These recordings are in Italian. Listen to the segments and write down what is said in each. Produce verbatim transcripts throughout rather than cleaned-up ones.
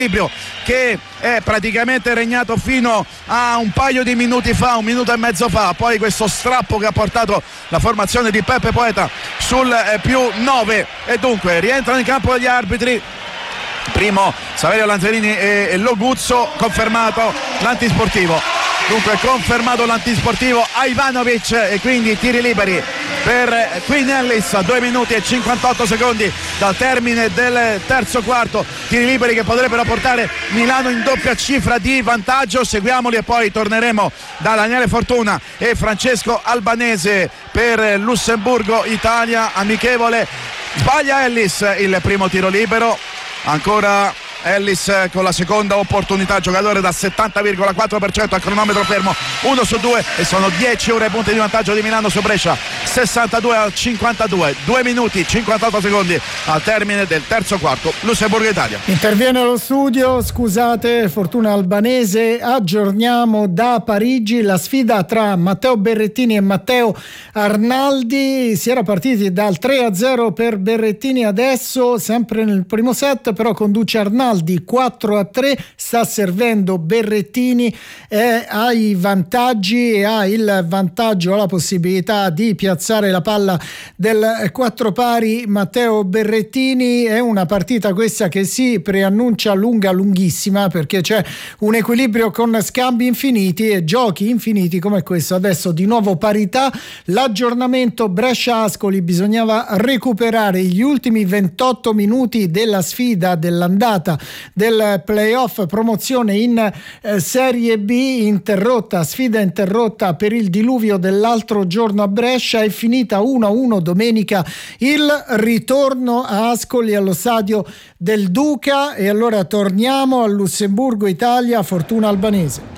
che è praticamente regnato fino a un paio di minuti fa, un minuto e mezzo fa. Poi questo strappo che ha portato la formazione di Peppe Poeta sul eh, più nove, e dunque rientrano in campo gli arbitri. Primo Saverio Lanzarini e, e Loguzzo. Confermato l'antisportivo, dunque confermato l'antisportivo a Ivanovic, e quindi tiri liberi per Queen Ellis a due minuti e cinquantotto secondi dal termine del terzo quarto. Tiri liberi che potrebbero portare Milano in doppia cifra di vantaggio. Seguiamoli e poi torneremo da Daniele Fortuna e Francesco Albanese per Lussemburgo Italia amichevole. Sbaglia Ellis il primo tiro libero, ancora Ellis con la seconda opportunità, giocatore da settanta virgola quattro per cento a cronometro fermo, uno su due, e sono dieci ore punti di vantaggio di Milano su Brescia, sessantadue a cinquantadue, due minuti cinquantotto secondi al termine del terzo quarto. Lussemburgo Italia. Interviene allo studio, scusate, Fortuna Albanese. Aggiorniamo da Parigi la sfida tra Matteo Berrettini e Matteo Arnaldi. Si era partiti dal tre a zero per Berrettini, adesso sempre nel primo set però conduce Arnaldi quattro a tre, sta servendo Berrettini, e ha i vantaggi e ha il vantaggio, ha la possibilità di piazzare la palla del quattro pari Matteo Berrettini. È una partita questa che si preannuncia lunga, lunghissima, perché c'è un equilibrio con scambi infiniti e giochi infiniti come questo. Adesso di nuovo parità, l'aggiornamento Brescia-Ascoli, bisognava recuperare gli ultimi ventotto minuti della sfida dell'andata del playoff promozione in eh, Serie B, interrotta, sfida interrotta per il diluvio dell'altro giorno a Brescia. È finita uno a uno domenica il ritorno a Ascoli allo stadio del Duca, e allora torniamo al Lussemburgo Italia, Fortuna Albanese.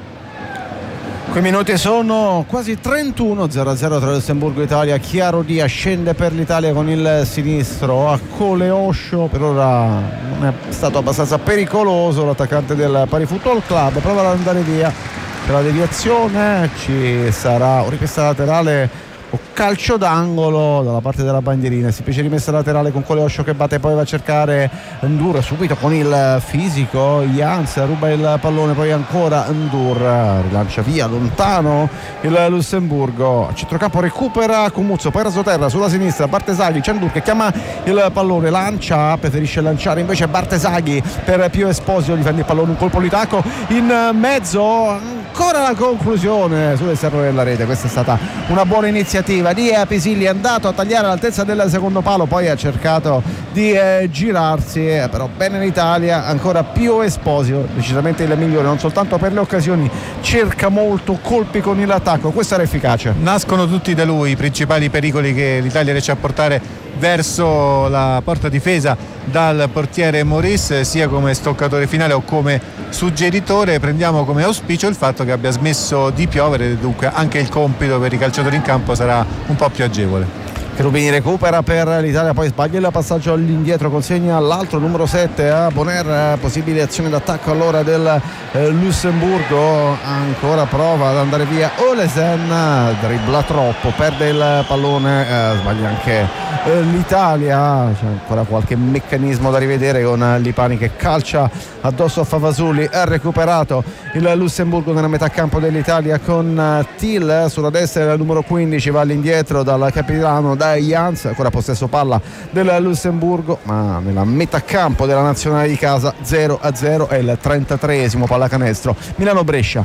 Quei minuti sono quasi trentuno, zero a zero tra Lussemburgo e Italia. Chiaro Dia scende per l'Italia con il sinistro a Coleoscio, per ora non è stato abbastanza pericoloso l'attaccante del Pari Football Club, prova ad andare via per la deviazione, ci sarà un ripresa laterale o calcio d'angolo dalla parte della bandierina. Si fece rimessa laterale con Coleoscio che batte, poi va a cercare Ndur subito con il fisico, Jans ruba il pallone, poi ancora Ndur rilancia via lontano il Lussemburgo, a centrocampo recupera Comuzzo, poi rasoterra sulla sinistra Bartesaghi, c'è Ndur che chiama il pallone, lancia, preferisce lanciare invece Bartesaghi per Pio Esposito, difende il pallone, un colpo di tacco in mezzo, ancora la conclusione sull'esterno della rete. Questa è stata una buona iniziativa di Pisilli, è andato a tagliare all'altezza del secondo palo, poi ha cercato di eh, girarsi, eh, però bene l'Italia, ancora Pio Esposito, decisamente il migliore, non soltanto per le occasioni, cerca molto colpi con l'attacco, questo era efficace. Nascono tutti da lui i principali pericoli che l'Italia riesce a portare verso la porta difesa dal portiere Maurice, sia come stoccatore finale o come suggeritore. Prendiamo come auspicio il fatto che abbia smesso di piovere, dunque anche il compito per i calciatori in campo sarà un po' più agevole. Cherubini recupera per l'Italia, poi sbaglia il passaggio all'indietro, consegna l'altro numero sette a Bonner, possibile azione d'attacco allora del eh, Lussemburgo, ancora prova ad andare via Olesen, dribbla troppo, perde il pallone, eh, sbaglia anche eh, l'Italia, c'è ancora qualche meccanismo da rivedere con Lipani che calcia addosso a Favasuli. Ha recuperato il Lussemburgo nella metà campo dell'Italia con Thiel sulla destra, il numero quindici va all'indietro dal capitano da Jans, ancora possesso palla del Lussemburgo, ma nella metà campo della nazionale di casa. Zero a zero, è il trentatreesimo pallacanestro Milano-Brescia.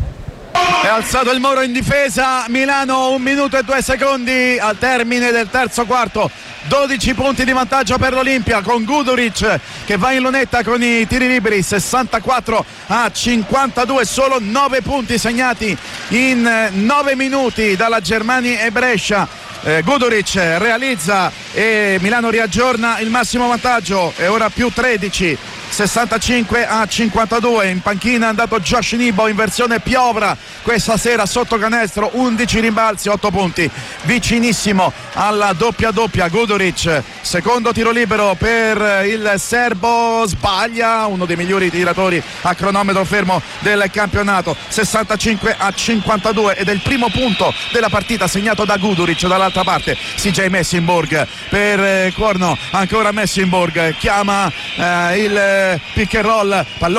È alzato il Moro in difesa, Milano un minuto e due secondi al termine del terzo quarto, dodici punti di vantaggio per l'Olimpia, con Guduric che va in lunetta con i tiri liberi, sessantaquattro a cinquantadue, solo nove punti segnati in nove minuti dalla Germani e Brescia. eh, Guduric realizza e Milano riaggiorna il massimo vantaggio, è ora più tredici, sessantacinque a cinquantadue. In panchina è andato Josh Nibo in versione Piovra questa sera sotto canestro, undici rimbalzi, otto punti, vicinissimo alla doppia doppia. Guduric, secondo tiro libero per il serbo, sbaglia, uno dei migliori tiratori a cronometro fermo del campionato, sessantacinque a cinquantadue, ed è il primo punto della partita segnato da Guduric. Dall'altra parte C J Messinburg per eh, Corno, ancora Messinburg chiama eh, il pick and roll, pallone